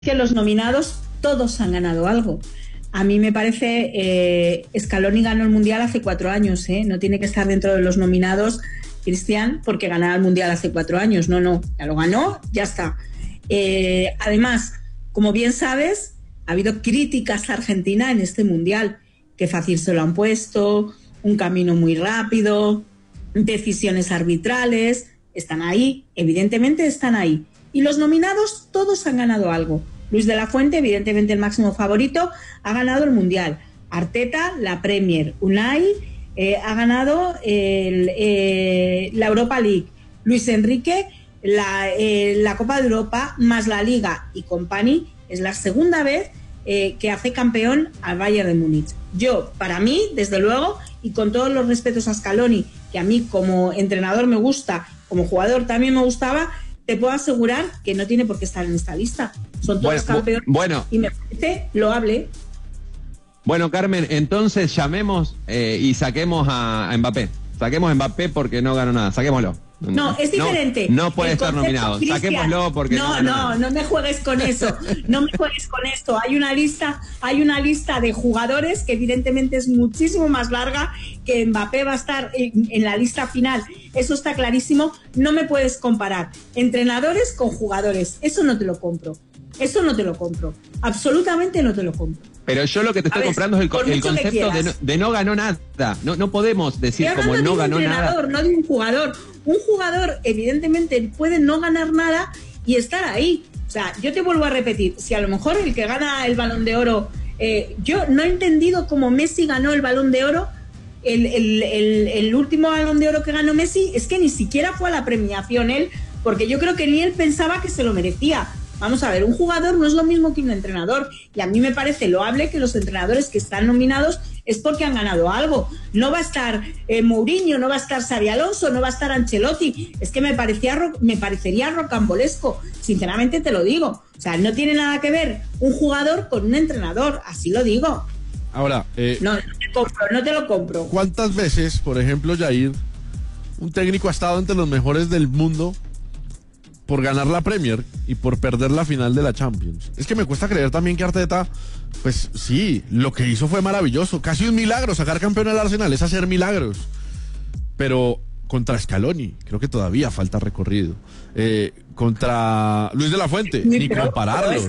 que los nominados todos han ganado algo. A mí me parece, Scaloni ganó el Mundial hace 4 años, no tiene que estar dentro de los nominados, Cristian, porque ganara el Mundial hace 4 años, no, ya lo ganó, ya está. Además, como bien sabes, ha habido críticas a Argentina en este Mundial, que fácil se lo han puesto, un camino muy rápido, decisiones arbitrales, están ahí, evidentemente están ahí. Y los nominados todos han ganado algo. Luis de la Fuente, evidentemente el máximo favorito, ha ganado el Mundial. Arteta, la Premier. Unai ha ganado la Europa League. Luis Enrique, la Copa de Europa, más la Liga. Y Company es la segunda vez que hace campeón al Bayern de Múnich. Yo, para mí, desde luego, y con todos los respetos a Scaloni, que a mí como entrenador me gusta, como jugador también me gustaba, te puedo asegurar que no tiene por qué estar en esta lista. Son todos campeones y me parece loable. Bueno, Carmen, entonces llamemos y saquemos a Mbappé. Saquemos a Mbappé porque no ganó nada. Saquémoslo. No, es diferente. No puede estar nominado. Cristian, saquémoslo porque no me juegues con eso. No me juegues con esto. Hay una lista de jugadores que evidentemente es muchísimo más larga, que Mbappé va a estar en la lista final. Eso está clarísimo. No me puedes comparar entrenadores con jugadores. Eso no te lo compro. Absolutamente no te lo compro. Pero yo lo que te estoy comprando es el concepto de no ganó nada. No podemos decir como no ganó nada. No de un jugador. Un jugador evidentemente puede no ganar nada y estar ahí. O sea, yo te vuelvo a repetir, si a lo mejor el que gana el Balón de Oro, yo no he entendido cómo Messi ganó el Balón de Oro. El último Balón de Oro que ganó Messi es que ni siquiera fue a la premiación él, porque yo creo que ni él pensaba que se lo merecía. Vamos a ver, un jugador no es lo mismo que un entrenador, y a mí me parece loable que los entrenadores que están nominados es porque han ganado algo. No va a estar Mourinho, no va a estar Xabi Alonso, no va a estar Ancelotti. Es que me parecería rocambolesco, sinceramente te lo digo. O sea, no tiene nada que ver un jugador con un entrenador, así lo digo. Ahora, no te lo compro. ¿Cuántas veces, por ejemplo, Jair, un técnico ha estado entre los mejores del mundo por ganar la Premier y por perder la final de la Champions? Es que me cuesta creer también que Arteta, pues sí, lo que hizo fue maravilloso, casi un milagro. Sacar campeón al Arsenal es hacer milagros, pero contra Scaloni creo que todavía falta recorrido. Contra Luis de la Fuente, ni compararlos.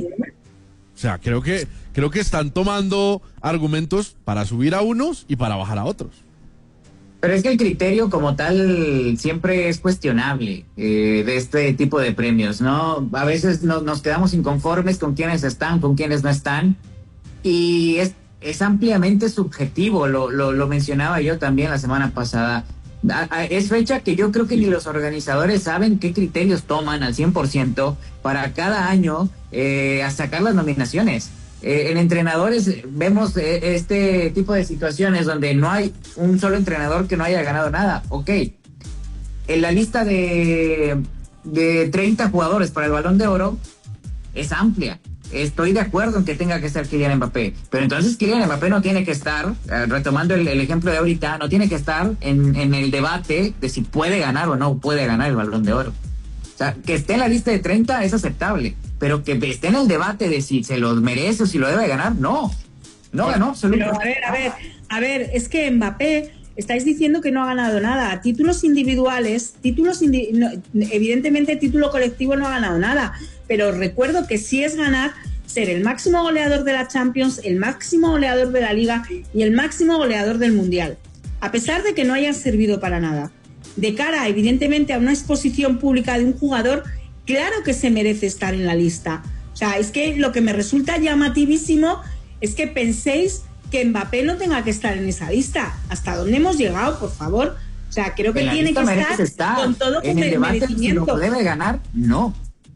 O sea, creo que están tomando argumentos para subir a unos y para bajar a otros. Pero es que el criterio como tal siempre es cuestionable de este tipo de premios, ¿no? A veces nos quedamos inconformes con quienes están, con quienes no están, y es ampliamente subjetivo, lo mencionaba yo también la semana pasada. Es fecha que yo creo que ni los organizadores saben qué criterios toman al 100% para cada año a sacar las nominaciones. En entrenadores vemos este tipo de situaciones donde no hay un solo entrenador que no haya ganado nada. Ok, en la lista de 30 jugadores para el Balón de Oro es amplia. Estoy de acuerdo en que tenga que ser Kylian Mbappé, pero entonces Kylian Mbappé no tiene que estar, retomando el ejemplo de ahorita, no tiene que estar en el debate de si puede ganar o no puede ganar el Balón de Oro. O sea, que esté en la lista de 30 es aceptable, pero que esté en el debate de si se lo merece o si lo debe ganar, no ganó absolutamente. Pero a ver, es que Mbappé, estáis diciendo que no ha ganado nada. Títulos individuales, evidentemente título colectivo no ha ganado nada, pero recuerdo que sí es ganar ser el máximo goleador de la Champions, el máximo goleador de la Liga y el máximo goleador del Mundial, a pesar de que no hayan servido para nada. De cara, evidentemente, a una exposición pública de un jugador, claro que se merece estar en la lista. O sea, es que lo que me resulta llamativísimo es que penséis que Mbappé no tenga que estar en esa lista. ¿Hasta dónde hemos llegado, por favor? O sea, creo que tiene que estar con todo en el debate. merecimiento. Si lo debe ganar, no.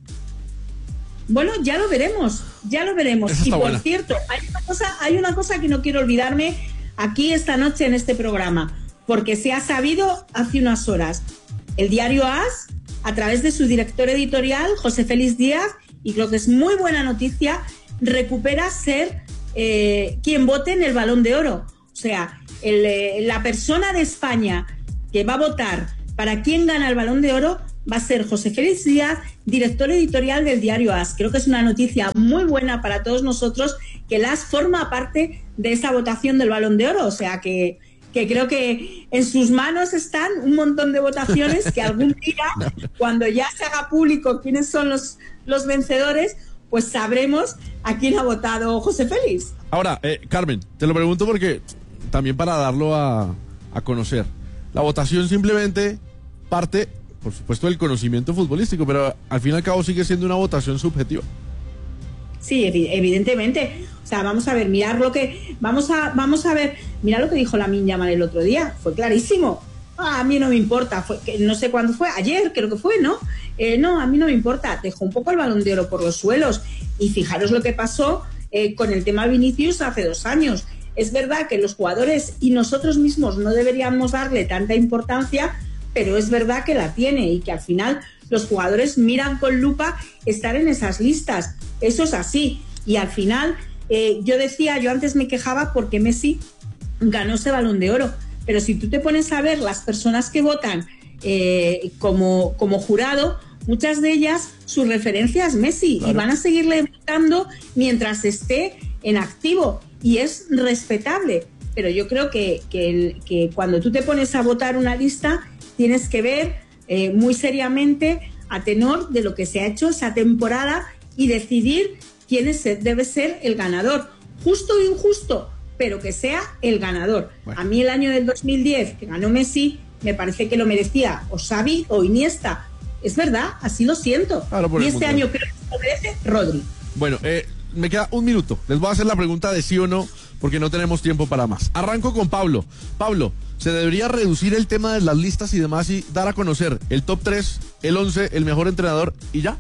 Bueno, ya lo veremos. Y por buena. cierto, hay una cosa que no quiero olvidarme aquí esta noche en este programa, porque se ha sabido hace unas horas. El diario AS, a través de su director editorial, José Félix Díaz, y creo que es muy buena noticia, recupera ser quien vote en el Balón de Oro. O sea, la persona de España que va a votar para quién gana el Balón de Oro va a ser José Félix Díaz, director editorial del diario AS. Creo que es una noticia muy buena para todos nosotros que el AS forma parte de esa votación del Balón de Oro, o sea que creo que en sus manos están un montón de votaciones que algún día, cuando ya se haga público quiénes son los vencedores, pues sabremos a quién ha votado José Félix. Ahora, Carmen, te lo pregunto porque también para darlo a conocer. La votación simplemente parte, por supuesto, del conocimiento futbolístico, pero al fin y al cabo sigue siendo una votación subjetiva. Sí, evidentemente. O sea, vamos a ver, vamos a ver, mira lo que dijo Lamine Yamal el otro día, fue clarísimo. A mí no me importa, no sé cuándo fue, ayer creo que fue, ¿no? No, a mí no me importa, dejó un poco el Balón de Oro por los suelos. Y fijaros lo que pasó con el tema Vinicius hace 2 años. Es verdad que los jugadores y nosotros mismos no deberíamos darle tanta importancia, pero es verdad que la tiene y que al final los jugadores miran con lupa estar en esas listas. Eso es así. Y al final, yo antes me quejaba porque Messi ganó ese Balón de Oro, pero si tú te pones a ver las personas que votan como jurado, muchas de ellas, su referencia es Messi, claro, y van a seguirle votando mientras esté en activo, y es respetable, pero yo creo que cuando tú te pones a votar una lista tienes que ver muy seriamente a tenor de lo que se ha hecho esa temporada y decidir quién debe ser el ganador, justo o injusto, pero que sea el ganador. Bueno. A mí el año del 2010 que ganó Messi me parece que lo merecía o Xavi o Iniesta. Es verdad, así lo siento. Claro, y este año creo que lo merece Rodri. Bueno, me queda 1 minuto. Les voy a hacer la pregunta de sí o no, porque no tenemos tiempo para más. Arranco con Pablo. Pablo, ¿se debería reducir el tema de las listas y demás y dar a conocer el top 3, el 11, el mejor entrenador y ya?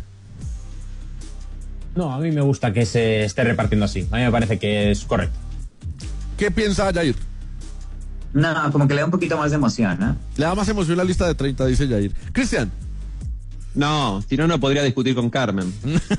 No, a mí me gusta que se esté repartiendo así. A mí me parece que es correcto. ¿Qué piensa Jair? No, como que le da un poquito más de emoción, ¿no? Le da más emoción la lista de 30, dice Jair. Cristian. No, si no, no podría discutir con Carmen.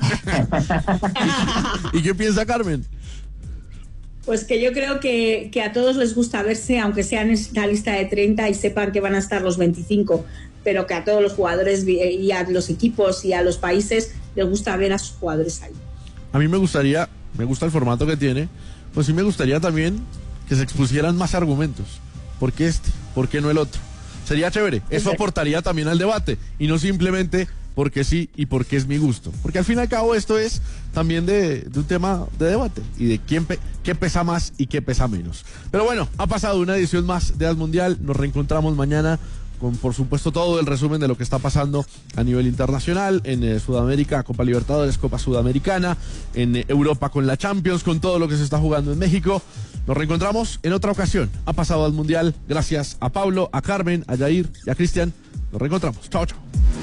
¿Y qué piensa Carmen? Pues que yo creo que a todos les gusta verse, aunque sean en esta lista de 30 y sepan que van a estar los 25, pero que a todos los jugadores y a los equipos y a los países les gusta ver a sus jugadores ahí. A mí me gusta el formato que tiene, pues sí me gustaría también que se expusieran más argumentos. ¿Por qué este? ¿Por qué no el otro? Sería chévere, eso aportaría también al debate y no simplemente porque sí y porque es mi gusto, porque al fin y al cabo esto es también de un tema de debate y de qué pesa más y qué pesa menos. Pero bueno, ha pasado una edición más de AS Mundial, nos reencontramos mañana con por supuesto todo el resumen de lo que está pasando a nivel internacional, en Sudamérica, Copa Libertadores, Copa Sudamericana, en Europa con la Champions, con todo lo que se está jugando en México. Nos reencontramos en otra ocasión. Ha pasado al Mundial, gracias a Pablo, a Carmen, a Jair y a Cristian. Nos reencontramos. Chao, chao.